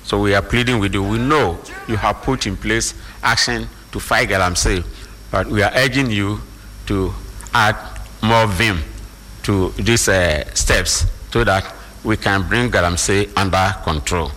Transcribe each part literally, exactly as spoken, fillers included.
So we are pleading with you. We know you have put in place action to fight Galamsey, but we are urging you to add more vim to these uh, steps so that we can bring Galamsey under control.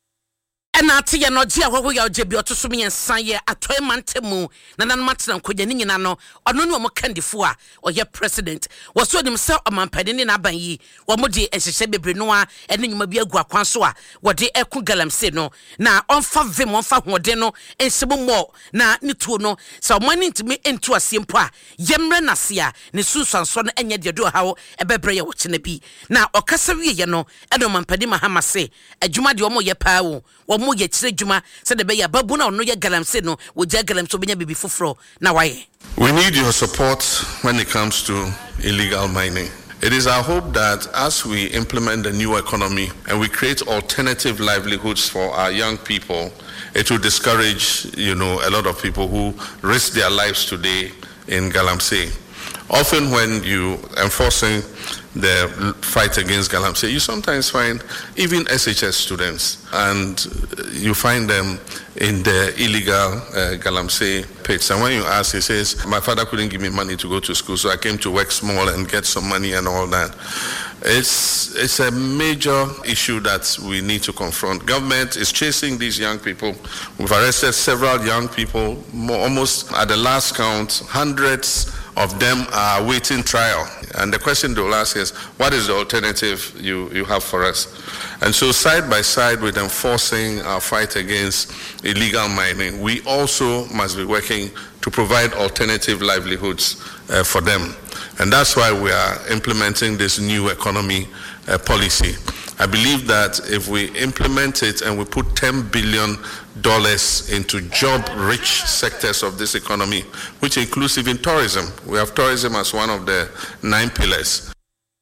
And I tell you, no, dear, what we are Jebio to Sumi and Saye, a toy mantemu, Nanan Matan Koyaninano, or no more candy for, or your president, was so himself among Padin in Abayi, or Modi and Sebe Brenoa, and then you may be a guaquansoa, what the Eku Galamsey no, now on fa vim on fa modeno, and some more, now Nituno, so money to me into a simpa, Yemre Nasia, Nisusan son and yet you do how a bebre watching the bee. Now, or Cassavi, you know, Edoman Padima Hamase, a Juma Diomo ye pao. Mo ye chire juma se de be ya babuna no ye Galamsey no wo je Galamsey obenya bibi foforo na waye. We need your support when it comes to illegal mining. It is our hope that as we implement the new economy and we create alternative livelihoods for our young people, it will discourage, you know, a lot of people who risk their lives today in Galamsey. Often when you enforcing the fight against Galamsey, you sometimes find even S H S students, and you find them in the illegal uh, Galamsey pits. And when you ask, he says, my father couldn't give me money to go to school, so I came to work small and get some money and all that. It's, it's a major issue that we need to confront. Government is chasing these young people. We've arrested several young people, more, almost at the last count, hundreds of them are waiting trial. And the question they'll ask is, what is the alternative you, you have for us? And so side by side with enforcing our fight against illegal mining, we also must be working to provide alternative livelihoods uh, for them. And that's why we are implementing this new economy uh, policy. I believe that if we implement it and we put ten billion dollars into job-rich sectors of this economy, which includes even tourism. We have tourism as one of the nine pillars.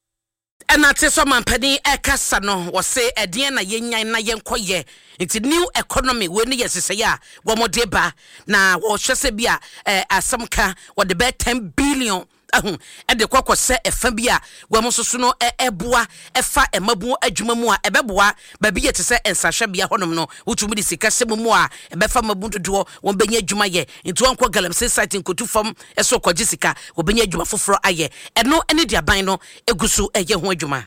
And I tell some penny a casano was say a diana yen na yen koye. It's a new economy when yes say ya one more deba na or shasebia a some car what the bet ten billion. And the quack was set a fabia, Wamosono, a eboa, a fa, a mabu, a jumamua, a beboa, baby to say, and Sashabia Honomo, which will be the Casamoa, a befa mabunto door, one benye jumaye, into one quack Galamsey sighting could from a so called Jessica, will be juma for aye, and no any diabino, a gusu, a yahujuma.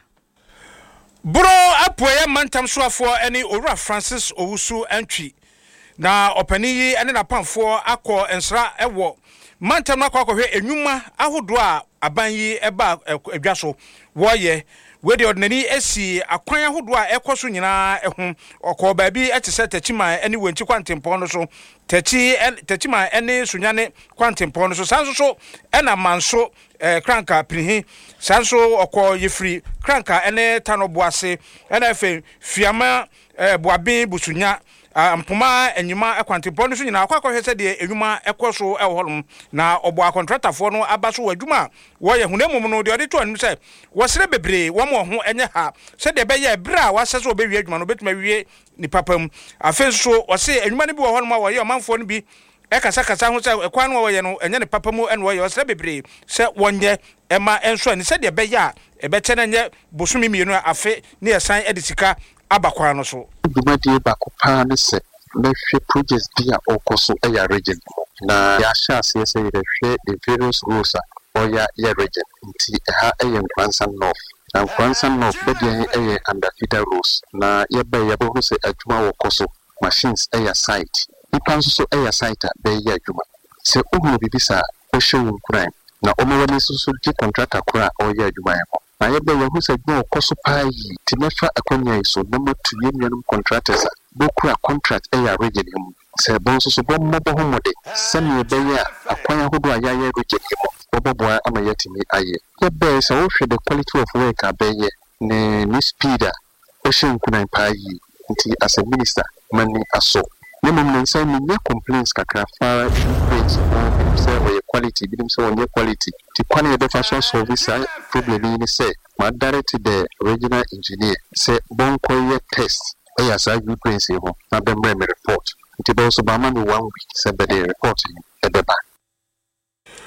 Bro, upway, mantam swa for any Ora Francis Owusu entry. Now, openi and a pump for aqua and sra a walk. Mantam na kwa kwa enwuma ahodo a abanyi eba adwaso woye we de ordinary esi akwan ahodo a ekoso nyina ehun okọ ba bi etese tachima eni wanti kwantempon no so tachi tachima eni sunyane kwantempon no so sanso so ena manso eh kranka prihi sanso okọ yefri kranka ene tanoboase ena efe fiama eh boaben busunya ampoma enyima ekwantempon no so nyina akwa kwa hwese de enwuma ekoso ehorum na obo contractor for no abaso wadwuma wo ye hunemu no de ode to anim se wosere bebre wo mo ho enye ha se de be ye bra wa se so be wi adwuma no betuma wi ni papam afenso wose enwuma ne bi wo horum wo ye omanfo no bi ekasa kasa ho se ekwan no wo ye no enye ne papamu ene wo ye wosere bebre se wonye ema enso ani se de be ye a ebete na nye bosumi mienu afe ne yesan edisika abakwa no so dumadi bakopa ne se na hwe projects dia okoso eya region na ya sha se se hwe the various rules oya ya region nti ha eya Nkransan North na Nkransan North be dia eya under feeder rules na ye be ya bo se adwuma okoso machines eya site ipan so eya site be ya adwuma se ohunu bibisa o show crime na omawani so so di contractor kura oya adwuma ya na yebe ya husa gbo okoso pai timefa akonya iso no matu yenu contractors bokura contract eya region him se bonso so bom mobo homode sami yebe ya akwanya hodo aya ya region him oboboa ama yetimi aye yebe se wo hwe the quality of work abeye ne ni speeder ocean kuna pai nti as a minister mani aso ne mum nsa mi nya complaints kakra far page on say we quality bidim say on quality ti kwane yebe fa so service problem ni say ma direct the regional engineer say bon koye test e ya sa you prince ho na be me report nti be so ba ma me one week say be the report e be ba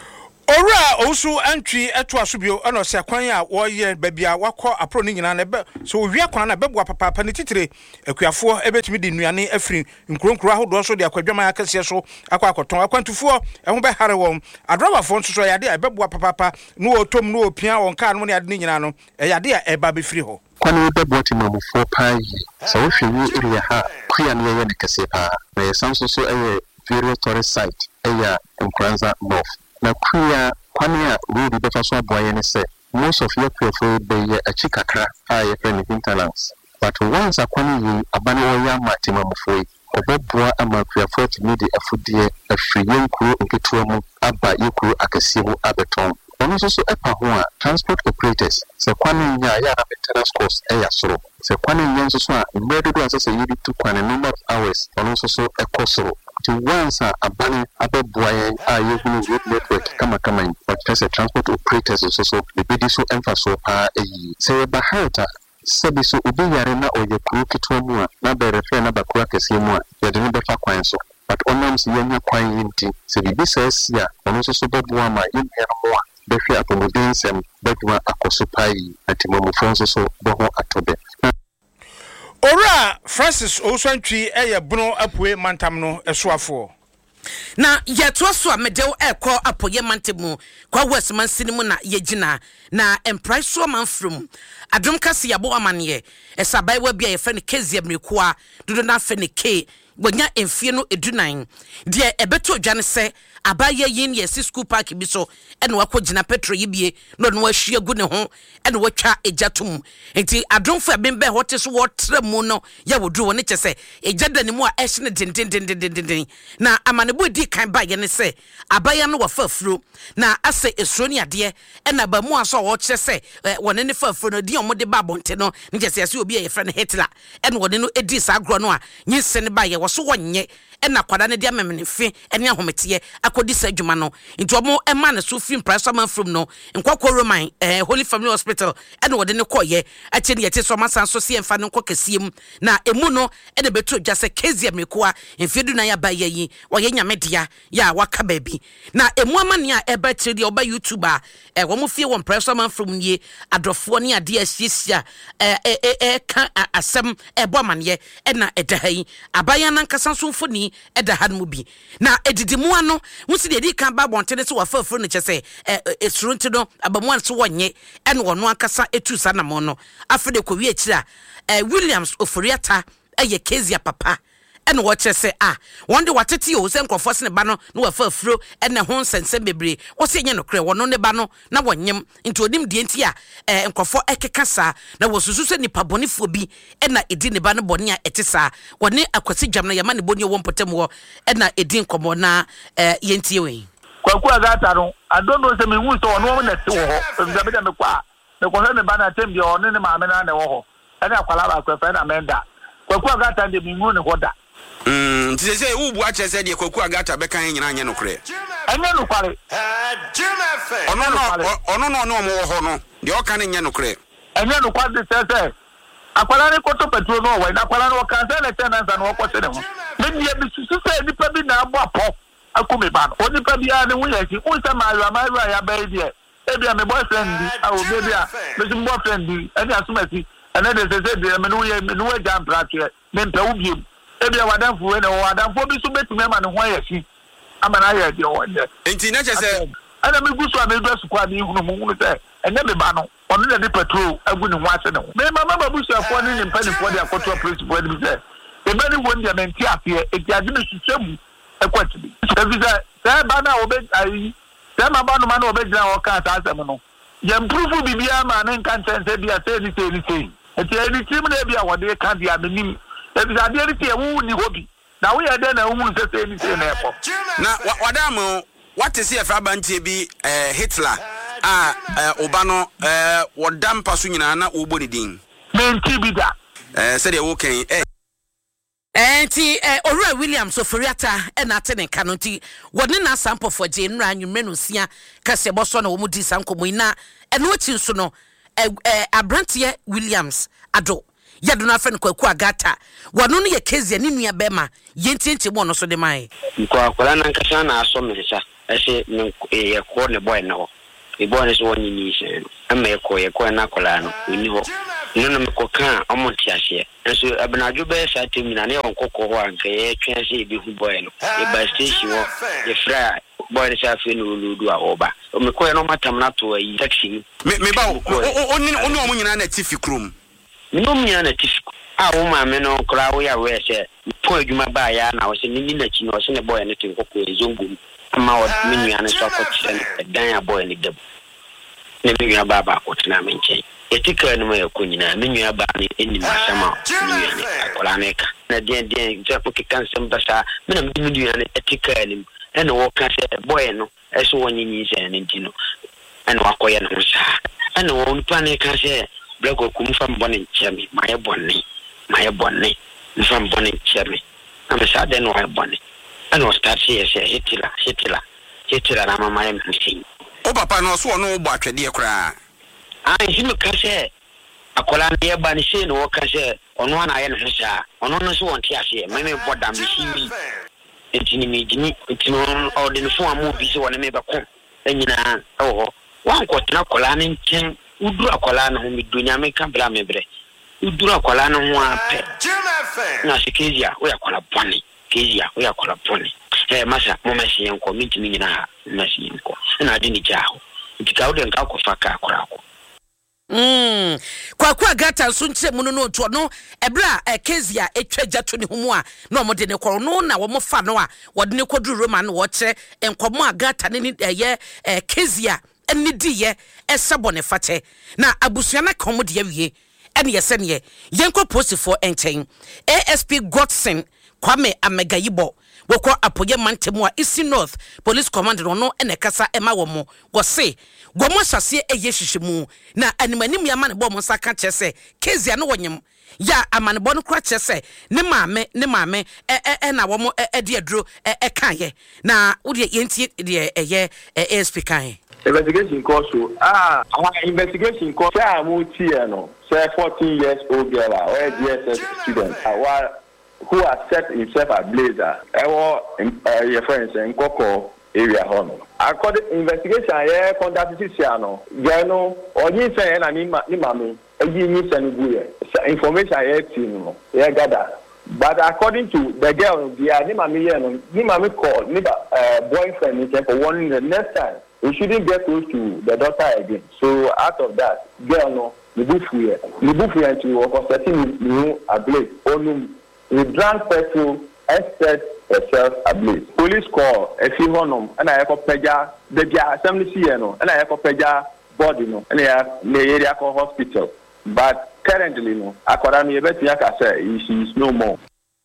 Ora also entry eto asubio ana se kwan a wo ye babia wakọ apro ni nyina na be so owia kwan na bebua papa pa ni titire akuafo ebetimi di nuane afiri nkronkro ahodo so de akwadwama akase so akọ akoton akwantufo eho be hare won adrobafo nso so yade a bebua papa pa no otom no opia won ka no ne ade ni nyina no e yade a eba be firi ho kwani bebua ti mamufo pa yi so wo hwe area ha kuya ne ye ne kase pa na yesanso so eye very tourist site eya Nkranza North na kuya kwani a road be faso aboye ne se most of your prefer be ye achi kakra a ye friend hinterlands but once akwani yi abane wo ya matima mufoi obeboa amakuya forty midi afudie afriyen kuro nketua mu aba yekuro akase mu abeton ono so so epa ho a transport operators se kwani nya ya na maintenance cost e ya soro se kwani nya so so a mbedo do asese yidi tu kwani number of hours ono so so ekosoro to once a bani abeboa a yehunu road network kama kama but as transport operators so so the bidi so emphasis pa eyi se ba hata sabi so obi yare na oye kuru kitwa mu a na be refer na ba kura kese mu a ye de ne be fa kwan so but onam se yenya kwan yinti se bibi sa sia ono so so beboa ma yenya mo a be hwe atomodin sem beboa akoso pai atimomu fonso so bo ho atobe. Ora Francis Oswantwi eye buno apue mantam no esoafo na yeto so a medew ekọ apoye mantemu kwa Westman sinimu na yegina na emprice man from adom kase yabo amane esabai wa bia ye fe ne Kezia Mrekoa dodo na fe ne K wonya emfie no edunan de ebeto dwane se abaye yin ye school park bi so ene wakogina petro yibie no no ahia gu ne ho ene watwa ejatum enti adonfo abembe hote so wotre mu no ya wodru woni kyese ejada ne mu a ehne dindindindindindin na amanebo di kan ba ye ne se abaye no wafafuro na ase esuro ni ade ene ba mu aso wo kyese woni ne fafuro no di omode ba bonte no ne kyese ase obi ye frɛ ne Hitler ene woni no edi sa agro no a nyinse ne ba ye wo so wonye ena kwada ne dia memnefe ene ahomete akodi sa adwuma no nti omo ema ne so film price man from no nkokọ Roman eh, Holy Family Hospital ene wode ne koye ache ne yete so masan so se emfa ne nkokasiem na emu no ene beto dwa se Kezia Mrekoa emfedu na ya ba yi woye nyamedea ya waka baabi na emu amane a eba tire oba YouTuber eh wo mo fie won price man from nie adofo ne ade ahiesia eh eh eh ka asem ebo amane ena edahan abaya nan kasanso mfoni eda hanmu bi na edidimu ano wusi de di kan ba bonte so wafafuru ne kyese esuru nti no abamu an so wonye ene wono akasa etu sa na mo no afede ko wi akira Williams Oforiata eye Kezia papa ene wo kyese a wonde watete o se nkofo se ne ba no no wafafuru ene ho nsensem bebre wo se nye no kre wono ne ba no na wonyem nti odim die nti a nkofo ekekasa na wo susu se nipa bonifo bi ena edi ne ba no bone a etesa woni akwasi dwam na yama ne boni wo mpotem wo ena edi nkomo na yentie we kwaku agata no adono se me hu so wono na te wo ho nzabe da me kwa ne ko he me ba na tembi o ne ne ma me na ne wo ho ena akwala ba kwa fa na menda kwaku agata de me hu ne hoda Mm, tise se ubu ache se de kwaku agata be kan nyina anye no kre. Anye no kware. Ono no ono no no mo ho no. De o kan nye no kre. Anye no kware se se. Akwala ne koto petrol no wa na akwala no kan se le tenant na wo kwose ne ho. Me die bi susu se nipa bi na abo apo akome ba no. Oni pa bi a ne wo yaki. Wo se ma ayo ma ayo ya ba die. E bia me boyfriend di, a o baby a, me some boyfriend di. Eni asumati. Ene de se se de me no ye me no jam prache. Me mpa wo biem. Ebia wadanfo we na wadanfo bi so betumi ma ne ho ayafi amana ya de wonde enti na chese ana me gusu a me do su kwa me hunu mu hunu se enye me ba no ono na de petrol agu ne ho ase ne ho me mama babu su afo ne ne mpani fo de akoto principal de se e be ni wonde me nti afie e ti ade ne susemu e kwati bi e bi se se ba na obe ayi se ma ba no ma na obe gina o ka ta asem no ye improve bibia ma ne nkan tense bia se ni se ni se e ti eni tim na bia wode ka dia menim ebi ade ri tie wu ni hobi na wo ye de na wu se se ni se na ekọ na wadam what is here for bantie bi eh Hitler ah oba no eh wodam paso nyina na wo boni din menti bi da eh se de wo kan eh enti eh Owura Williams Oforiata e na ate ne kanoti woni na sample for je nra anwumre no sia kase boso na wo mu di sankomo ina eno chi nso no eh Abrantie Williams ado ya do na fa no kwaku agata wono no ye Kezia ni nua bema yentienti mo no so de mai nko akwala na nkasa na aso mensa ese ye ko ne boy no e boy ne so woni ni se ama ye ko ye ko na akwala no ni ho no no me ko kan omonti ase enso abenadwo be sa temina ne onkoko ho anka ye twen se bi hu boy no e ba station wo ye fra boy ne sa fe no ludu a oba o me ko ye no matam na to yi taxi me me ba oni oni o nyina na tifi krom no me na tifi a wo ma me no kra wo ya we se po adwuma ba ya na wo se ni ni na chi no se ne boy ne tin kokko e zongo ama wo me nua ne so akotire ne dan ya boy ne dab ne me nua ba ba akotena me nchen etika no me yakonyina me nua ba ne eni masama nua ne akola ne ka na den den je ko kikan sem basa me na me nua ne etika ni ene wo ka se boy no e so wonyi ni se ne ntino ene wakoye no sa ene wo npa ne ka se blego kumfa mbone nchemi maye bonne maye bonne mfa mbone nchemi na sa den wo bonne ene wo start se se hitila hitila hitila na mama ye mfin o papa no so no bo atwede kra ah him ka se akola na ye ba ne se no wo ka se ono ana ye no sa ono no so wonte ase me me boda me siwi entini me gini entino ordin fo amu bi se wona me ba ko enyina oho wan ko tena akola ne nchen uduru akola na ho me dunya me ka bla me bre uduru akola na ho ape na se Kezia wo akola boni Kezia wo akola boni eh masa mo mesi enko mintimi nyina ha mesi enko na ade ni jaho ntika wo de nka ko faka akora ko Mm. Kwa kwa gata nso nche mu no to no ebra e Kezia etwa jato ne humu a na omode ne koro no na wo fa no a wode ne koduru Roma no wo kye enkomo agata ne eye Kezia eni diye esebo ne fate na abusua na komo de awie ene yese ne yenko posifo enchen A S P Godson Kwame Amegayibo woko apoye mantemu a East North Police Command no ene kasa ema wo mo go se gomo asase eye hihyimu na animanim ya mane bo mo saka kyese Kezia no wonyem ya amane bo no kra kyese ne maame ne maame e e na wo mo e de aduro e kaye na wo de yenti de eye A S P kan investigation course ah our investigation course say am ti e no say fourteen years old girl or D S S student our who has set himself ablaze ewo uh, your friends in Koko area home. According to investigation, yeah, conduct this year no. You know, only say na ni ni mami, eji ni senuguye. Information I have no. Yeah, gather. But according to the girl, the ni mami here no, ni mami call ni uh, boyfriend ni for warning the next time. We shouldn't get close to the daughter again. So out of that, girl no, ni bufu here. Ni bufu here to of setting ni ablaze. Only we drank petrol and set herself ablaze. Police call a few honum and I have a peja, the assembly no, and I have a peja body no, and I have the area called hospital. But currently no, according to me, I say she is no more.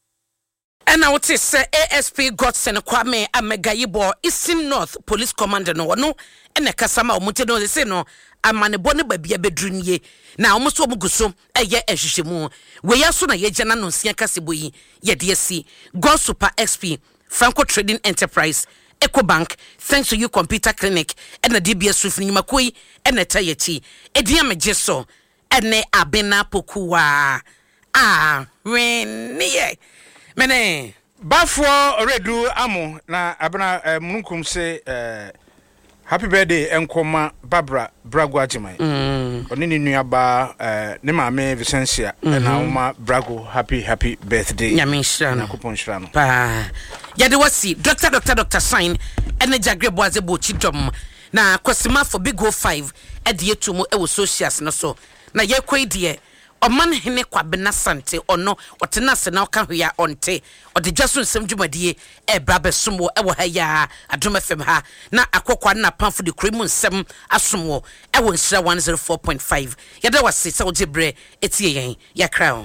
And I would say A S P Godson Kwame Amegayibo East North Police Command no no and a kasama omuti no say no amane bone babia bedrunye na omuso omuguso eye ehhihemu we yaso na ye jana no nsia kasebo yi ye de asi God Super X P Franco Trading Enterprise Ecobank thanks to you computer clinic and the D B S Swift Nyumakoi and the Tayechi Edia Mejeso ene abena pokuwa ah renie mene bafo redu amo na abena uh, mununkum se uh, happy birthday enkoma Barbara Brago Ajiman mm. oni ni nuaba uh, ne maame Vicentia mm -hmm. na uma Brago happy happy birthday nyamisha na kupon shira no pa yade wasi doctor doctor doctor sign ene jagre boaze bochi dom na kwasima for big go five e de etumo e wo socials no so na ye kwedie oman hene kwabena sante ono otena se na oka hwea onte ode dwaso nsem dwumadie e brabe somwo e wo ha ya adom F M ha na akokwa na pamfo de kremu nsem asomwo e wo nsira one oh four point five yada wase se ojebre etie yen yakra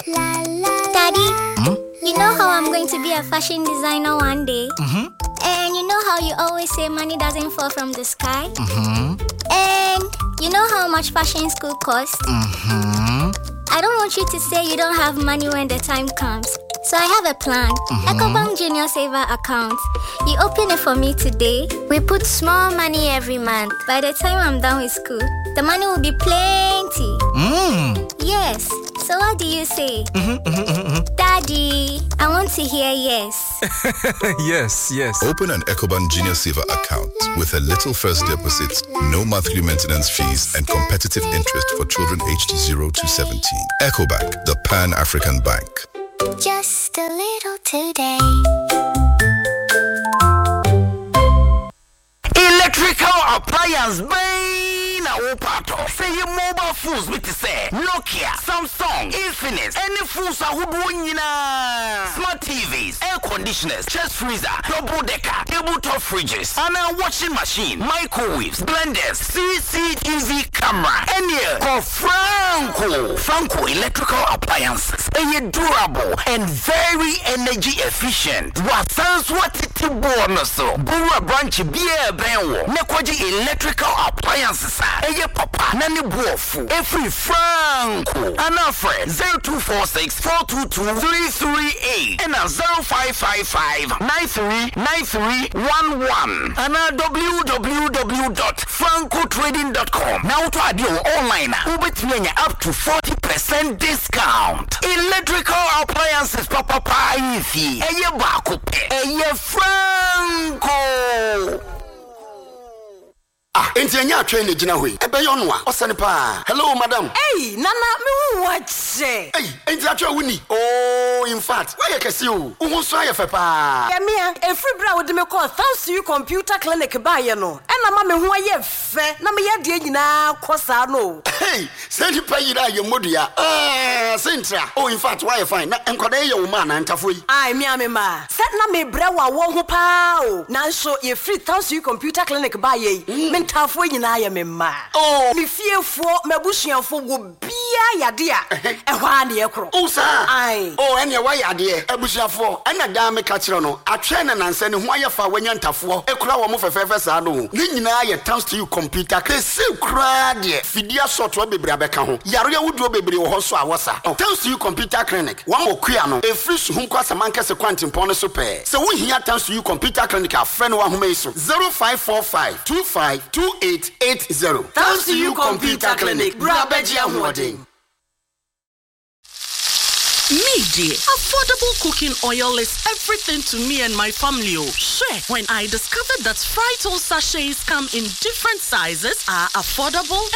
Daddy, hmm? You know how I'm going to be a fashion designer one day? Mm-hmm. And you know how you always say money doesn't fall from the sky? Mm-hmm. And you know how much fashion school costs? Mm-hmm. I don't want you to say you don't have money when the time comes. So I have a plan. Mm-hmm. Ecobank Junior Saver account. You open it for me today. We put small money every month. By the time I'm done with school, the money will be plenty. Mm. Yes. So what do you say? Mm-hmm, mm-hmm, mm-hmm. Daddy, I want to hear yes. Yes, yes. Open an Ecobank Junior Saver account with a little first deposit, no monthly maintenance fees, and competitive interest for children aged zero to seventeen. Ecobank, the Pan-African Bank. Just a little today. Electrical appliance, bain, a pato. Say your mobile phones with say Nokia, Samsung, Infinix, any phones are who doing smart T Vs, air conditioners, chest freezer, double decker, tabletop fridges, and a washing machine, microwaves, blenders, C C T V camera, any call Franco. Franco electrical appliances. They are durable and very energy efficient. What sounds what it bonus so Bura branch beer benwo. Nekwaji electrical appliances. Eye papa nani buofu. Every Franco. And our friend zero two four six four two two three three eight and a zero five five five nine three nine three one one and a w w w dot franco trading dot com. Now to add your online ubet up to forty percent discount. Electrical appliances papa pa ifi. Eye bakupe. Eye Franco. Ah, enti anya atwe ne gina hoi. Ebe yo no a, osane pa. Hello madam. Hey, nana me hu wache. Hey, enti atwe wuni. Oh, in fact, why you kesi o? Uhu so aye fe pa. Ya mia, every bra wo de me call thanks to you computer clinic ba ye no. E na ma me hu aye fe, na me ye de nyina kosa no. Hey, send you pay ira ye modua. Eh, sentra. Oh, in fact, why you fine? Na enkwada ye wo ma na ntafo yi. Ai, mia me ma. Set na me bra wa wo ho pa o. Na so ye free thanks to you computer clinic ba ye. Mm. Tafo nyina ya me ma. Oh, me fiefo mabusuafo go bia yade a ehwa na ye kro. Oh sir. Ai. Oh, ene wa yade abusuafo. Ena da me ka kire no. Atwe na nanse ne ho ayefa wanya ntafo. Ekura wo mo fefefe sa no. Ne nyina ye thanks to you computer. Ke se kura de. Fidia software bebre abeka ho. Yaro ya wuduo bebre wo ho so awosa. Oh, thanks to you computer clinic. Wa mo kua no. Efri su hu kwasa mankese kwantimpon no so pe. Se wo hia thanks to you computer clinic afre no wa homa iso. zero five four five two five two eight eight zero. Thanks to you computer clinic. Brabeji Amwoding. Miji, affordable cooking oil is everything to me and my family. Oh, sure. When I discovered that Frytol sachets come in different sizes, are affordable